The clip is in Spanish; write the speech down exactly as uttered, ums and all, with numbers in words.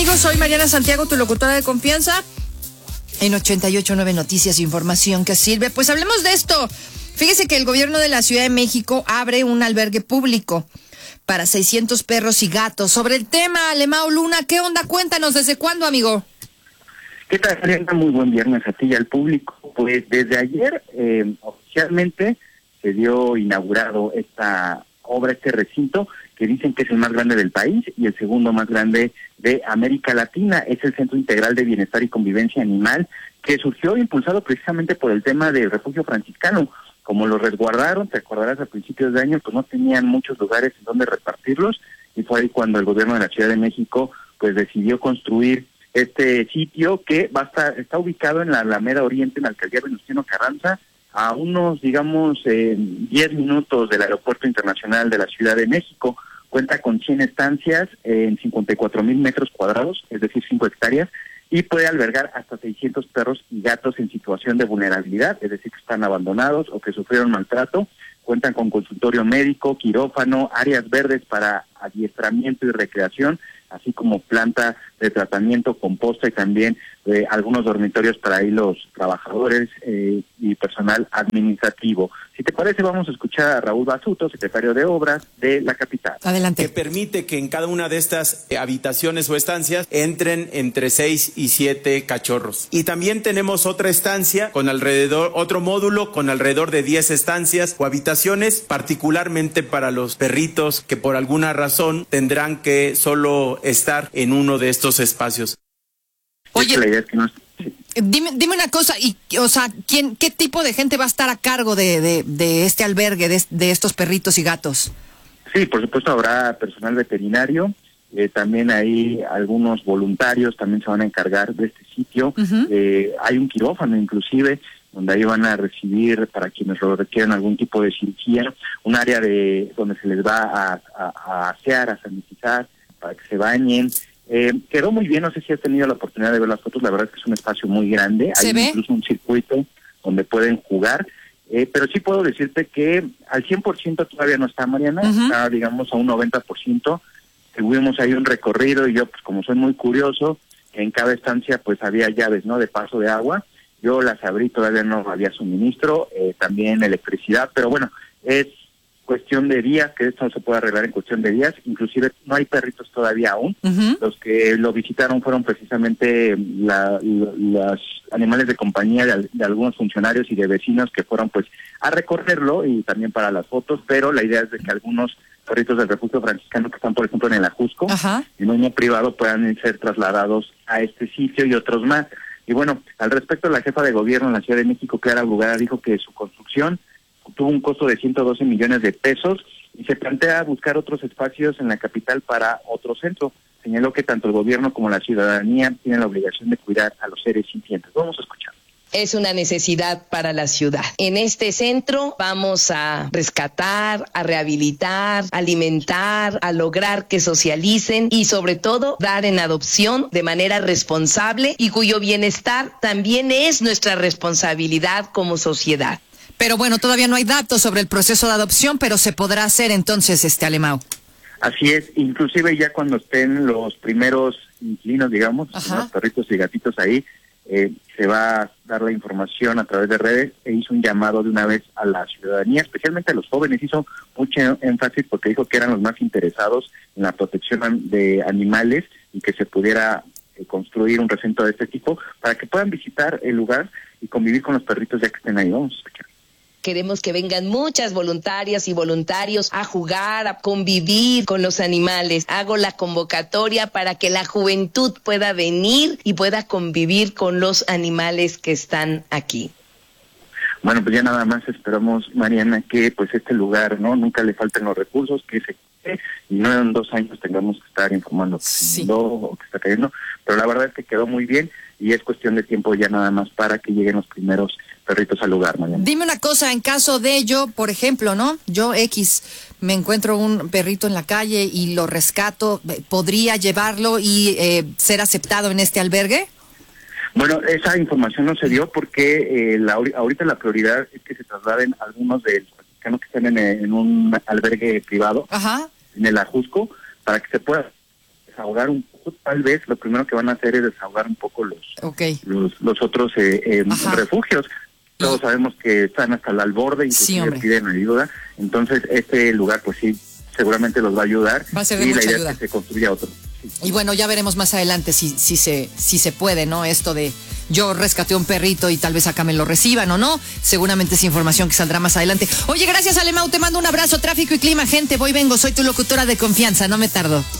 amigos, soy Mariana Santiago, tu locutora de confianza en ochenta y ocho punto nueve Noticias e Información que sirve. Pues hablemos de esto. Fíjese que el gobierno de la Ciudad de México abre un albergue público para seiscientos perros y gatos. Sobre el tema, Alemão Luna, ¿qué onda? Cuéntanos, ¿desde cuándo, amigo? ¿Qué tal, Mariana? Muy buen viernes a ti y al público. Pues desde ayer, eh, oficialmente, se dio inaugurado esta obra, este recinto, que dicen que es el más grande del país y el segundo más grande de América Latina. Es el Centro Integral de Bienestar y Convivencia Animal, que surgió impulsado precisamente por el tema del refugio franciscano. Como lo resguardaron, te acordarás, a principios de año, pues no tenían muchos lugares en donde repartirlos, y fue ahí cuando el gobierno de la Ciudad de México pues decidió construir este sitio, que va a estar, está ubicado en la Alameda Oriente, en la alcaldía Venustiano Carranza, a unos, digamos, eh, diez minutos del Aeropuerto Internacional de la Ciudad de México. Cuenta con cien estancias en cincuenta y cuatro mil metros cuadrados, es decir, cinco hectáreas, y puede albergar hasta seiscientos perros y gatos en situación de vulnerabilidad, es decir, que están abandonados o que sufrieron maltrato. Cuentan con consultorio médico, quirófano, áreas verdes para adiestramiento y recreación, así como planta de tratamiento, composta y también eh, algunos dormitorios para ahí los trabajadores eh, y personal administrativo. Si te parece, vamos a escuchar a Raúl Basuto, secretario de Obras de la capital. Adelante. Que permite que en cada una de estas habitaciones o estancias entren entre seis y siete cachorros. Y también tenemos otra estancia con alrededor, otro módulo con alrededor de diez estancias o habitaciones, particularmente para los perritos que por alguna razón tendrán que solo estar en uno de estos espacios. Oye, la idea es que no... sí. dime, dime una cosa, y, o sea, ¿quién, qué tipo de gente va a estar a cargo de, de, de este albergue, de, de estos perritos y gatos? Sí, por supuesto habrá personal veterinario, eh, también hay algunos voluntarios, también se van a encargar de este sitio. Uh-huh. eh, hay un quirófano inclusive, donde ahí van a recibir, para quienes lo requieran, algún tipo de cirugía, un área de donde se les va a, a, a asear, a sanitizar, para que se bañen. Eh, quedó muy bien, no sé si has tenido la oportunidad de ver las fotos, la verdad es que es un espacio muy grande, hay ve? incluso un circuito donde pueden jugar, eh, pero sí puedo decirte que al cien por ciento todavía no está, Mariana, uh-huh. Está, digamos, a un noventa por ciento. Tuvimos ahí un recorrido y yo, pues como soy muy curioso, en cada estancia pues había llaves, ¿no?, de paso de agua. Yo las abrí, todavía no había suministro, eh, también electricidad, pero bueno, es cuestión de días, que esto no se puede arreglar en cuestión de días. Inclusive no hay perritos todavía aún. Uh-huh. Los que lo visitaron fueron precisamente la, la, los animales de compañía de, de algunos funcionarios y de vecinos que fueron pues a recorrerlo y también para las fotos, pero la idea es de que algunos perritos del refugio franciscano que están, por ejemplo, en el Ajusco, uh-huh. en un privado, puedan ser trasladados a este sitio y otros más. Y bueno, al respecto, la jefa de gobierno en la Ciudad de México, Clara Brugada, dijo que su construcción tuvo un costo de ciento doce millones de pesos y se plantea buscar otros espacios en la capital para otro centro. Señaló que tanto el gobierno como la ciudadanía tienen la obligación de cuidar a los seres sintientes. Vamos a escuchar. Es una necesidad para la ciudad. En este centro vamos a rescatar, a rehabilitar, alimentar, a lograr que socialicen y sobre todo dar en adopción de manera responsable y cuyo bienestar también es nuestra responsabilidad como sociedad. Pero bueno, todavía no hay datos sobre el proceso de adopción, pero se podrá hacer entonces, este Alemão. Así es, inclusive ya cuando estén los primeros inquilinos, digamos, los perritos y gatitos ahí, eh, se va a dar la información a través de redes. E hizo un llamado de una vez a la ciudadanía, especialmente a los jóvenes, hizo mucho énfasis porque dijo que eran los más interesados en la protección de animales y que se pudiera eh, construir un recinto de este tipo para que puedan visitar el lugar y convivir con los perritos ya que estén ahí. Vamos a escuchar. Queremos que vengan muchas voluntarias y voluntarios a jugar, a convivir con los animales. Hago la convocatoria para que la juventud pueda venir y pueda convivir con los animales que están aquí. Bueno, pues ya nada más esperamos, Mariana, que pues este lugar, ¿no?, nunca le falten los recursos, que se y no en dos años tengamos que estar informando que sí. no, o que está cayendo, pero la verdad es que quedó muy bien y es cuestión de tiempo ya nada más para que lleguen los primeros perritos al lugar, Mariana. Dime una cosa, en caso de yo, por ejemplo, ¿no? Yo X, me encuentro un perrito en la calle y lo rescato, ¿podría llevarlo y eh, ser aceptado en este albergue? Bueno, esa información no se dio porque eh, la, ahorita la prioridad es que se trasladen algunos de los franciscanos que están en, en un albergue privado, Ajá. en el Ajusco, para que se pueda desahogar un poco tal vez lo primero que van a hacer es desahogar un poco los okay. los, los otros eh, eh, refugios. Todos sabemos que están hasta el borde, inclusive sí, piden ayuda. Entonces, este lugar, pues sí, seguramente los va a ayudar. Va a ser de y mucha la idea ayuda. Es que se construya otro. Sí. Y bueno, ya veremos más adelante si, si, se, si se puede, ¿no? Esto de yo rescaté un perrito y tal vez acá me lo reciban o no. Seguramente es información que saldrá más adelante. Oye, gracias, Alemão. Te mando un abrazo. Tráfico y clima, gente. Voy, vengo. Soy tu locutora de confianza. No me tardo.